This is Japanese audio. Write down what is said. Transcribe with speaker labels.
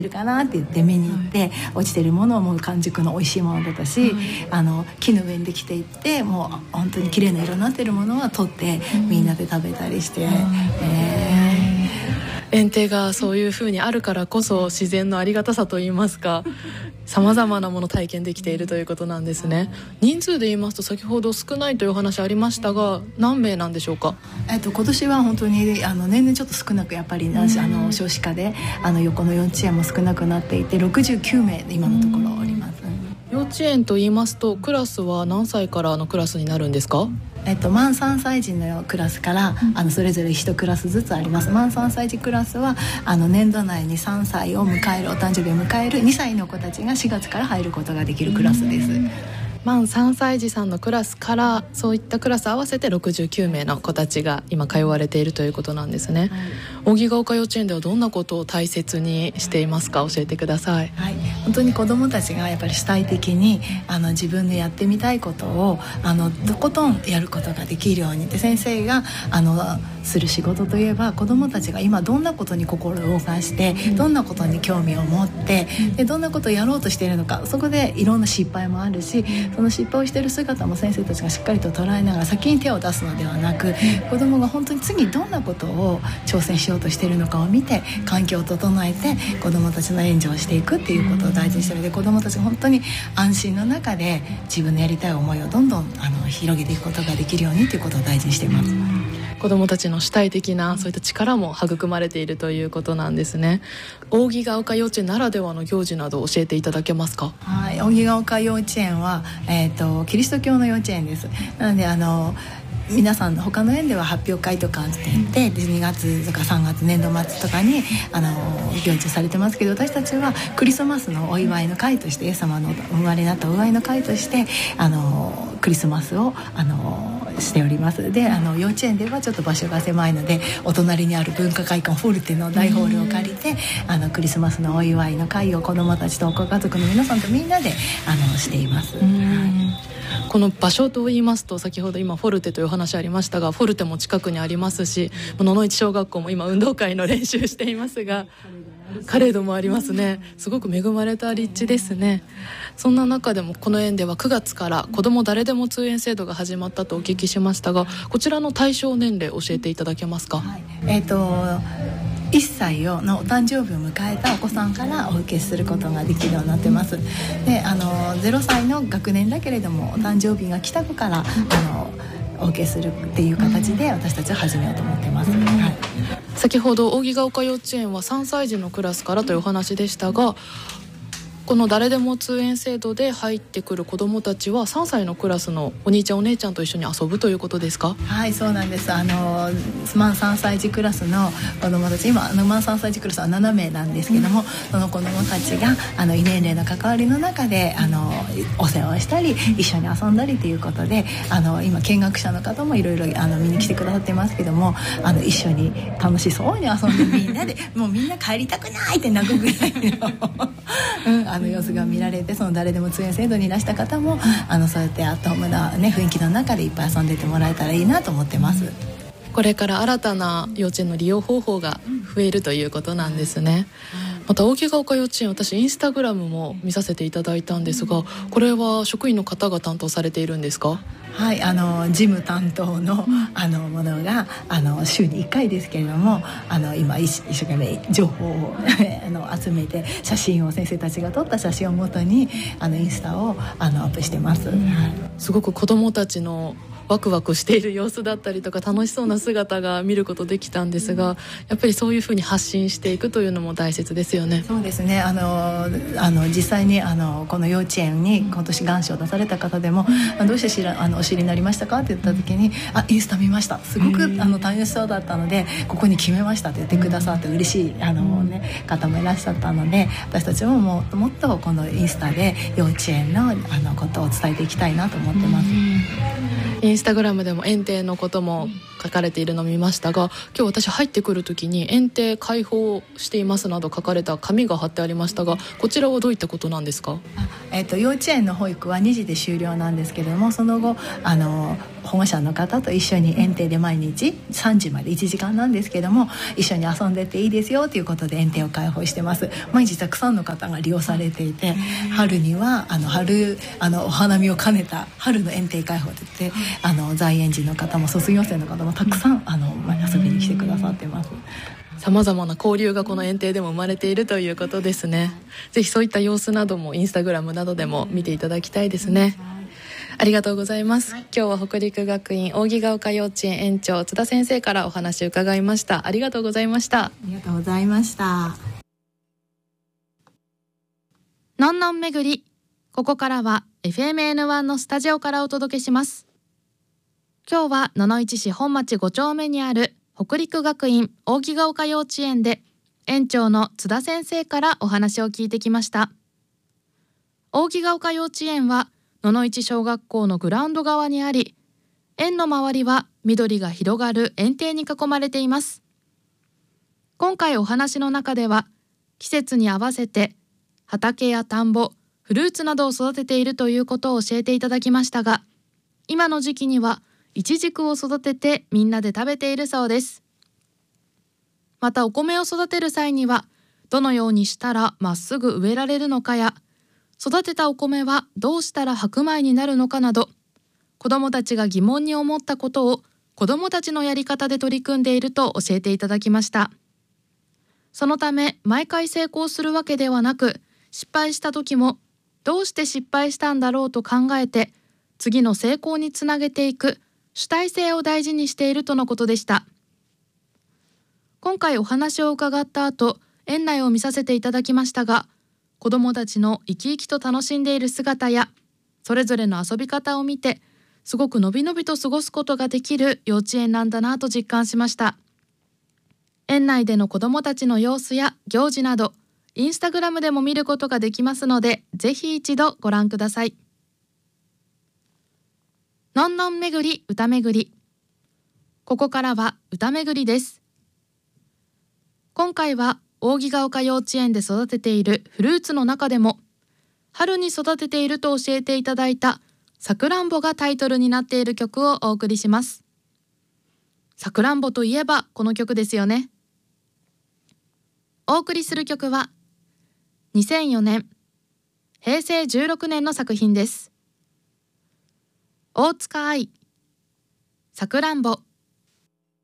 Speaker 1: るかなって言って見に行って、落ちてるものをもう完熟の美味しいものだったし、木の上にできていってもう本当に綺麗な色になってるものは取ってみんなで食べたりして、
Speaker 2: 園庭がそういう風にあるからこそ自然のありがたさといいますか、さまざまなものを体験できているということなんですね。人数で言いますと先ほど少ないというお話ありましたが、何名なんでしょうか？
Speaker 1: 今年は本当に年々ちょっと少なくやっぱり少子化で横の幼稚園も少なくなっていて69名で今のところおります。
Speaker 2: 幼稚園と言いますとクラスは何歳からのクラスになるんですか？
Speaker 1: 満3歳児のクラスからそれぞれ1クラスずつあります。満3歳児クラスは年度内に3歳を迎えるお誕生日を迎える2歳の子たちが4月から入ることができるクラスです。
Speaker 2: 満3歳児さんのクラスからそういったクラス合わせて69名の子たちが今通われているということなんですね。扇ヶ丘幼稚園ではどんなことを大切にしていますか？教えてください。
Speaker 1: 本当に子どもたちがやっぱり主体的に自分でやってみたいことをとことんやることができるようにで、先生がする仕事といえば子どもたちが今どんなことに心を動かしてどんなことに興味を持ってでどんなことをやろうとしているのか、そこでいろんな失敗もあるし、その失敗をしている姿も先生たちがしっかりと捉えながら先に手を出すのではなく、子どもが本当に次どんなことを挑戦しようとしているのかを見て環境を整えて子どもたちの援助をしていくっていうことを大事にしているので、子どもたちが本当に安心の中で自分のやりたい思いをどんどん広げていくことができるようにということを大事にしています。
Speaker 2: 子どもたちの主体的なそういった力も育まれているということなんですね。扇ヶ丘幼稚園ならではの行事など教えていただけますか？
Speaker 1: 扇ヶ丘幼稚園は、キリスト教の幼稚園です。なので皆さんの他の園では発表会とかって言って12月とか3月年度末とかに行事されてますけど、私たちはクリスマスのお祝いの会として、イエス様のお生まれになったお祝いの会としてクリスマスをしております。で幼稚園ではちょっと場所が狭いのでお隣にある文化会館フォルテの大ホールを借りてクリスマスのお祝いの会を子どもたちとご家族の皆さんとみんなでしています。
Speaker 2: この場所といいますと先ほど今フォルテというお話ありましたが、フォルテも近くにありますし、野々市小学校も今運動会の練習していますが、カレードもありますね。すごく恵まれた立地ですね。そんな中でもこの園では9月から子ども誰でも通園制度が始まったとお聞きしましたが、こちらの対象年齢教えていただけますか？
Speaker 1: 1歳のお誕生日を迎えたお子さんからお受けすることができるようになってます。で0歳の学年だけれどもお誕生日が来た子からお受けするっていう形で私たちは始めようと思ってます。
Speaker 2: 先ほど扇ヶ丘幼稚園は3歳児のクラスからというお話でしたが、この誰でも通園制度で入ってくる子どもたちは3歳のクラスのお兄ちゃんお姉ちゃんと一緒に遊ぶということですか？
Speaker 1: そうなんです。満3歳児クラスの子どもたち、今満3歳児クラスは7名なんですけども、その子どもたちが異年齢の関わりの中でお世話をしたり一緒に遊んだりということで今見学者の方もいろいろ見に来てくださってますけども、一緒に楽しそうに遊んでみんなでもうみんな帰りたくないって泣くぐらいの様子が見られて、その誰でも通園制度にいらした方もそうやってアットホームな、雰囲気の中でいっぱい遊んでてもらえたらいいなと思ってます。
Speaker 2: これから新たな幼稚園の利用方法が増えるということなんですね。また扇ヶ丘幼稚園、私インスタグラムも見させていただいたんですが、これは職員の方が担当されているんですか？
Speaker 1: 事務担当のものが週に1回ですけれども今一生懸命情報を集めて写真を先生たちが撮った写真をもとにインスタをアップしてます。
Speaker 2: すごく子どもたちのワクワクしている様子だったりとか楽しそうな姿が見ることできたんですが、やっぱりそういうふうに発信していくというのも大切ですよね。
Speaker 1: そうですね。実際にこの幼稚園に今年願書を出された方でもどうしてお知りになりましたかって言った時にインスタ見ました、すごく楽しそうだったのでここに決めましたって言ってくださって嬉しい方もいらっしゃったので、私たちももっともっとこのインスタで幼稚園のことを伝えていきたいなと思ってます。
Speaker 2: インスタグラムでも園庭のことも書かれているのを見ましたが、今日私入ってくる時に園庭開放していますなど書かれた紙が貼ってありましたが、こちらはどういったことなんですか？
Speaker 1: 幼稚園の保育は2時で終了なんですけれども、その後保護者の方と一緒に園庭で毎日3時まで1時間なんですけども一緒に遊んでっていいですよということで園庭を開放してます。毎日たくさんの方が利用されていて、春には春お花見を兼ねた春の園庭開放といって在園児の方も卒業生の方もたくさん遊びに来てくださってます。
Speaker 2: さまざまな交流がこの園庭でも生まれているということですね。ぜひそういった様子などもインスタグラムなどでも見ていただきたいですね。ありがとうございます。今日は北陸学院扇ヶ丘幼稚園園長津田先生からお話を伺いました。ありがとうございました。
Speaker 1: ありがとうございました。
Speaker 3: のんのん巡り、ここからは FMN1 のスタジオからお届けします。今日は野々市市本町5丁目にある北陸学院扇ヶ丘幼稚園で園長の津田先生からお話を聞いてきました。扇ヶ丘幼稚園は野々市小学校のグラウンド側にあり、園の周りは緑が広がる園庭に囲まれています。今回お話の中では季節に合わせて畑や田んぼ、フルーツなどを育てているということを教えていただきましたが、今の時期にはイチジクを育ててみんなで食べているそうです。またお米を育てる際にはどのようにしたらまっすぐ植えられるのかや、育てたお米はどうしたら白米になるのかなど、子どもたちが疑問に思ったことを子どもたちのやり方で取り組んでいると教えていただきました。そのため毎回成功するわけではなく、失敗した時もどうして失敗したんだろうと考えて次の成功につなげていく主体性を大事にしているとのことでした。今回お話を伺った後、園内を見させていただきましたが、子どもたちの生き生きと楽しんでいる姿やそれぞれの遊び方を見て、すごくのびのびと過ごすことができる幼稚園なんだなと実感しました。園内での子どもたちの様子や行事などインスタグラムでも見ることができますので、ぜひ一度ご覧ください。のんのん巡り歌巡り、ここからは歌巡りです。今回は扇ヶ丘幼稚園で育てているフルーツの中でも春に育てていると教えていただいたさくらんぼがタイトルになっている曲をお送りします。さくらんぼといえばこの曲ですよね。お送りする曲は2004年平成16年の作品です。大塚愛、さくらんぼ。